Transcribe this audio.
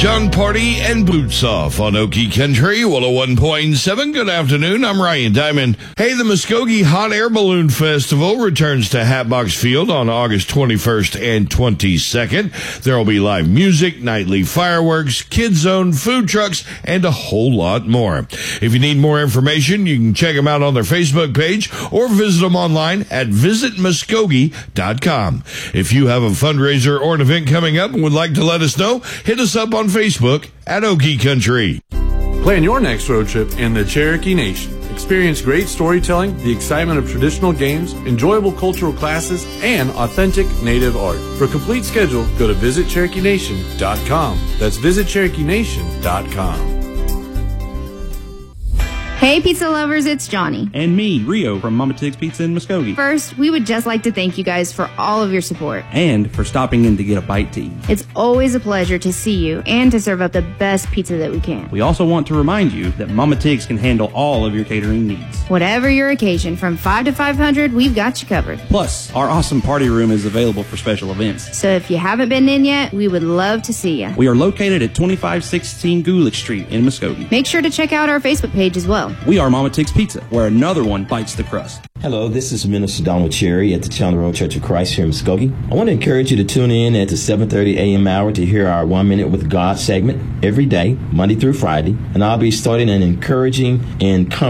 John Party and Boots Off on Okie Country 101.7. Good afternoon. I'm Ryan Diamond. Hey, the Muskogee Hot Air Balloon Festival returns to Hatbox Field on August 21st and 22nd. There will be live music, nightly fireworks, kids zone, food trucks, and a whole lot more. If you need more information, you can check them out on their Facebook page or visit them online at visitmuskogee.com. If you have a fundraiser or an event coming up and would like to let us know, hit us up on Facebook at Okie Country. Plan your next road trip in the Cherokee Nation. Experience great storytelling, the excitement of traditional games, enjoyable cultural classes, and authentic native art. For a complete schedule, go to visitcherokeenation.com. That's visitcherokeenation.com. Hey, pizza lovers, it's Johnny. And me, Rio, from Mama Tig's Pizza in Muskogee. First, we would just like to thank you guys for all of your support. And for stopping in to get a bite to eat. It's always a pleasure to see you and to serve up the best pizza that we can. We also want to remind you that Mama Tig's can handle all of your catering needs. Whatever your occasion, from 5 to 500, we've got you covered. Plus, our awesome party room is available for special events. So if you haven't been in yet, we would love to see you. We are located at 2516 Gulick Street in Muskogee. Make sure to check out our Facebook page as well. We are Mama Tig's Pizza, where another one bites the crust. Hello, this is Minister Donald Cherry at the Chandler Road Church of Christ here in Muskogee. I want to encourage you to tune in at the 7:30 a.m. hour to hear our 1 Minute with God segment every day, Monday through Friday. And I'll be starting an encouraging and